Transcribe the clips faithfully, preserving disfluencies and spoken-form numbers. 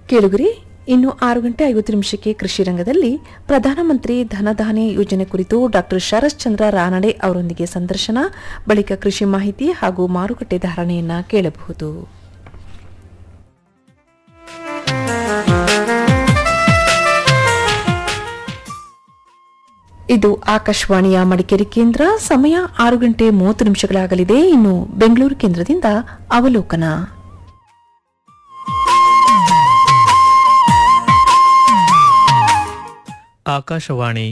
ಕೇಳುಗರಿ, ಇನ್ನು ಆರು ಗಂಟೆ ಐವತ್ತು ನಿಮಿಷಕ್ಕೆ ಕೃಷಿ ರಂಗದಲ್ಲಿ ಪ್ರಧಾನಮಂತ್ರಿ ಧನಧಾನ್ಯ ಯೋಜನೆ ಕುರಿತು ಡಾಕ್ಟರ್ ಶರಶ್ಚಂದ್ರ ರಾನಡೆ ಅವರೊಂದಿಗೆ ಸಂದರ್ಶನ, ಬಳಿಕ ಕೃಷಿ ಮಾಹಿತಿ ಹಾಗೂ ಮಾರುಕಟ್ಟೆ ಧಾರಣೆಯನ್ನ ಕೇಳಬಹುದು. ಇದು ಆಕಾಶವಾಣಿಯ ಮಡಿಕೇರಿ ಕೇಂದ್ರ. ಸಮಯ ಆರು ಗಂಟೆ ಮೂವತ್ತು ನಿಮಿಷಗಳಾಗಲಿದೆ. ಇನ್ನು ಬೆಂಗಳೂರು ಕೇಂದ್ರದಿಂದ ಅವಲೋಕನ. ಆಕಾಶವಾಣಿ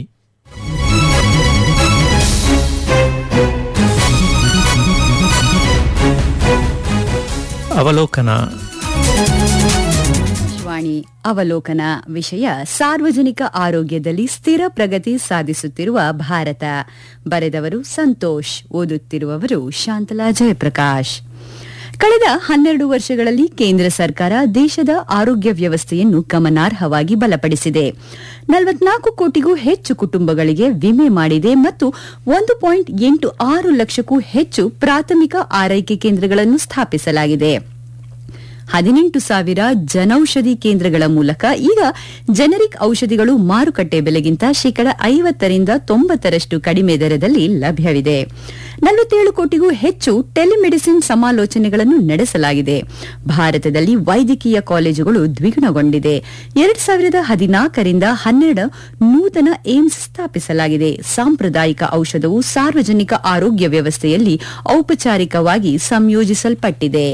ಅವಲೋಕನ ವಾಣಿ ಅವಲೋಕನ ವಿಷಯ ಸಾರ್ವಜನಿಕ ಆರೋಗ್ಯದಲ್ಲಿ ಸ್ಥಿರ ಪ್ರಗತಿ ಸಾಧಿಸುತ್ತಿರುವ ಭಾರತ. ಬರೆದವರು ಸಂತೋಷ್, ಓದುತ್ತಿರುವವರು ಶಾಂತಲಾ ಜಯಪ್ರಕಾಶ್. ಕಳೆದ ಹನ್ನೆರಡು ವರ್ಷಗಳಲ್ಲಿ ಕೇಂದ್ರ ಸರ್ಕಾರ ದೇಶದ ಆರೋಗ್ಯ ವ್ಯವಸ್ಥೆಯನ್ನು ಗಮನಾರ್ಹವಾಗಿ ಬಲಪಡಿಸಿದೆ. ನಲವತ್ನಾಲ್ಕು ಕೋಟಿಗೂ ಹೆಚ್ಚು ಕುಟುಂಬಗಳಿಗೆ ವಿಮೆ ಮಾಡಿದೆ ಮತ್ತು ಒಂದು ಪಾಯಿಂಟ್ ಎಂಟು ಆರು ಲಕ್ಷಕ್ಕೂ ಹೆಚ್ಚು ಪ್ರಾಥಮಿಕ ಆರೈಕೆ ಕೇಂದ್ರಗಳನ್ನು ಸ್ಥಾಪಿಸಲಾಗಿದೆ. ಹದಿನೆಂಟು ಸಾವಿರ ಜನೌಷಧಿ ಕೇಂದ್ರಗಳ ಮೂಲಕ ಈಗ ಜನರಿಕ್ ಔಷಧಿಗಳು ಮಾರುಕಟ್ಟೆ ಬೆಲೆಗಿಂತ ಶೇಕಡ ಐವತ್ತರಿಂದ ತೊಂಬತ್ತರಷ್ಟು ಕಡಿಮೆ ದರದಲ್ಲಿ ಲಭ್ಯವಿದೆ. ನಲವತ್ತೇಳು ಕೋಟಿಗೂ ಹೆಚ್ಚು ಟೆಲಿಮೆಡಿಸಿನ್ ಸಮಾಲೋಚನೆಗಳನ್ನು ನಡೆಸಲಾಗಿದೆ. ಭಾರತದಲ್ಲಿ ವೈದ್ಯಕೀಯ ಕಾಲೇಜುಗಳು ದ್ವಿಗುಣಗೊಂಡಿದೆ. ಎರಡ್ ಸಾವಿರದ ಹದಿನಾಲ್ಕರಿಂದ ಹನ್ನೆರಡು ನೂತನ ಏಮ್ಸ್ ಸ್ಥಾಪಿಸಲಾಗಿದೆ. ಸಾಂಪ್ರದಾಯಿಕ ಔಷಧವು ಸಾರ್ವಜನಿಕ ಆರೋಗ್ಯ ವ್ಯವಸ್ಥೆಯಲ್ಲಿ ಔಪಚಾರಿಕವಾಗಿ ಸಂಯೋಜಿಸಲ್ಪಟ್ಟಿದೆ.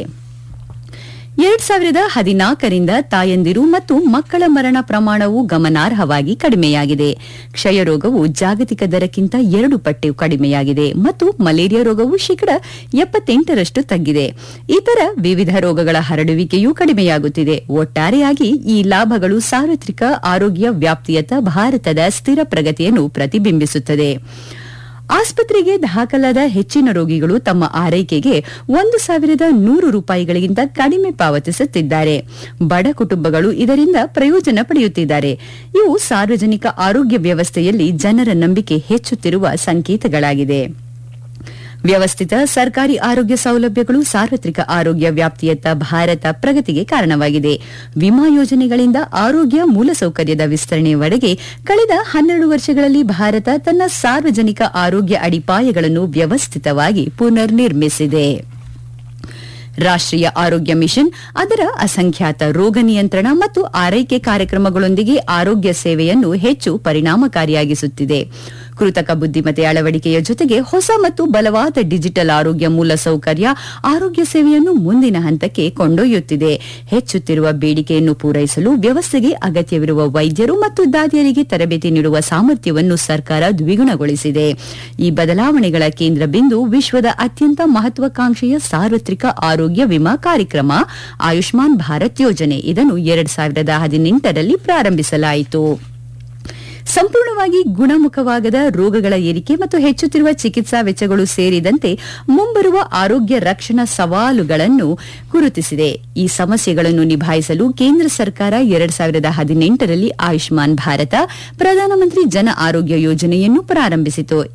ಎರಡ್ ಸಾವಿರದ ಹದಿನಾಲ್ಕರಿಂದ ತಾಯಂದಿರು ಮತ್ತು ಮಕ್ಕಳ ಮರಣ ಪ್ರಮಾಣವು ಗಮನಾರ್ಹವಾಗಿ ಕಡಿಮೆಯಾಗಿದೆ. ಕ್ಷಯರೋಗವು ಜಾಗತಿಕ ದರಕ್ಕಿಂತ ಎರಡು ಪಟ್ಟು ಕಡಿಮೆಯಾಗಿದೆ ಮತ್ತು ಮಲೇರಿಯಾ ರೋಗವು ಶೇಕಡ ಎಪ್ಪತ್ತೆಂಟರಷ್ಟು ತಗ್ಗಿದೆ. ಇತರ ವಿವಿಧ ರೋಗಗಳ ಹರಡುವಿಕೆಯೂ ಕಡಿಮೆಯಾಗುತ್ತಿದೆ. ಒಟ್ಟಾರೆಯಾಗಿ ಈ ಲಾಭಗಳು ಸಾರ್ವತ್ರಿಕ ಆರೋಗ್ಯ ವ್ಯಾಪ್ತಿಯತ್ತ ಭಾರತದ ಸ್ಥಿರ ಪ್ರಗತಿಯನ್ನು ಪ್ರತಿಬಿಂಬಿಸುತ್ತದೆ. ಆಸ್ಪತ್ರೆಗೆ ದಾಖಲಾದ ಹೆಚ್ಚಿನ ರೋಗಿಗಳು ತಮ್ಮ ಆರೈಕೆಗೆ ಒಂದು ಸಾವಿರದ ನೂರು ರೂಪಾಯಿಗಳಿಗಿಂತ ಕಡಿಮೆ ಪಾವತಿಸುತ್ತಿದ್ದಾರೆ. ಬಡ ಕುಟುಂಬಗಳು ಇದರಿಂದ ಪ್ರಯೋಜನ ಪಡೆಯುತ್ತಿದ್ದಾರೆ. ಇವು ಸಾರ್ವಜನಿಕ ಆರೋಗ್ಯ ವ್ಯವಸ್ಥೆಯಲ್ಲಿ ಜನರ ನಂಬಿಕೆ ಹೆಚ್ಚುತ್ತಿರುವ ಸಂಕೇತಗಳಾಗಿದೆ. ವ್ಯವಸ್ಥಿತ ಸರ್ಕಾರಿ ಆರೋಗ್ಯ ಸೌಲಭ್ಯಗಳು ಸಾರ್ವತ್ರಿಕ ಆರೋಗ್ಯ ವ್ಯಾಪ್ತಿಯತ್ತ ಭಾರತ ಪ್ರಗತಿಗೆ ಕಾರಣವಾಗಿದೆ. ವಿಮಾ ಯೋಜನೆಗಳಿಂದ ಆರೋಗ್ಯ ಮೂಲಸೌಕರ್ಯದ ವಿಸ್ತರಣೆಯವರೆಗೆ ಕಳೆದ ಹನ್ನೆರಡು ವರ್ಷಗಳಲ್ಲಿ ಭಾರತ ತನ್ನ ಸಾರ್ವಜನಿಕ ಆರೋಗ್ಯ ಅಡಿಪಾಯಗಳನ್ನು ವ್ಯವಸ್ಥಿತವಾಗಿ ಪುನರ್ ನಿರ್ಮಿಸಿದೆ. ರಾಷ್ಟ್ರೀಯ ಆರೋಗ್ಯ ಮಿಷನ್ ಅದರ ಅಸಂಖ್ಯಾತ ರೋಗ ನಿಯಂತ್ರಣ ಮತ್ತು ಆರೈಕೆ ಕಾರ್ಯಕ್ರಮಗಳೊಂದಿಗೆ ಆರೋಗ್ಯ ಸೇವೆಯನ್ನು ಹೆಚ್ಚು ಪರಿಣಾಮಕಾರಿಯಾಗಿಸುತ್ತಿದೆ. ಕೃತಕ ಬುದ್ದಿಮತ್ತೆ ಅಳವಡಿಕೆಯ ಜೊತೆಗೆ ಹೊಸ ಮತ್ತು ಬಲವಾದ ಡಿಜಿಟಲ್ ಆರೋಗ್ಯ ಮೂಲಸೌಕರ್ಯ ಆರೋಗ್ಯ ಸೇವೆಯನ್ನು ಮುಂದಿನ ಹಂತಕ್ಕೆ ಕೊಂಡೊಯ್ಯುತ್ತಿದೆ. ಹೆಚ್ಚುತ್ತಿರುವ ಬೇಡಿಕೆಯನ್ನು ಪೂರೈಸಲು ವ್ಯವಸ್ಥೆಗೆ ಅಗತ್ಯವಿರುವ ವೈದ್ಯರು ಮತ್ತು ದಾದಿಯರಿಗೆ ತರಬೇತಿ ನೀಡುವ ಸಾಮರ್ಥ್ಯವನ್ನು ಸರ್ಕಾರ ದ್ವಿಗುಣಗೊಳಿಸಿದೆ. ಈ ಬದಲಾವಣೆಗಳ ಕೇಂದ್ರ ಬಿಂದು ವಿಶ್ವದ ಅತ್ಯಂತ ಮಹತ್ವಾಕಾಂಕ್ಷೆಯ ಸಾರ್ವತ್ರಿಕ ಆರೋಗ್ಯ ವಿಮಾ ಕಾರ್ಯಕ್ರಮ ಆಯುಷ್ಮಾನ್ ಭಾರತ್ ಯೋಜನೆ. ಇದನ್ನು ಎರಡ್ ಸಾವಿರದ ಹದಿನೆಂಟರಲ್ಲಿ ಪ್ರಾರಂಭಿಸಲಾಯಿತು. ಸಂಪೂರ್ಣವಾಗಿ ಗುಣಮುಖವಾಗದ ರೋಗಗಳ ಏರಿಕೆ ಮತ್ತು ಹೆಚ್ಚುತ್ತಿರುವ ಚಿಕಿತ್ಸಾ ವೆಚ್ಚಗಳು ಸೇರಿದಂತೆ ಮುಂಬರುವ ಆರೋಗ್ಯ ರಕ್ಷಣಾ ಸವಾಲುಗಳನ್ನು ಗುರುತಿಸಿದೆ. ಈ ಸಮಸ್ಯೆಗಳನ್ನು ನಿಭಾಯಿಸಲು ಕೇಂದ್ರ ಸರ್ಕಾರ ಎರಡ್ ಸಾವಿರದ ಹದಿನೆಂಟರಲ್ಲಿ ಆಯುಷ್ಮಾನ್ ಭಾರತ ಪ್ರಧಾನಮಂತ್ರಿ ಜನ ಆರೋಗ್ಯ ಯೋಜನೆಯನ್ನು ಪ್ರಾರಂಭಿಸಿತು.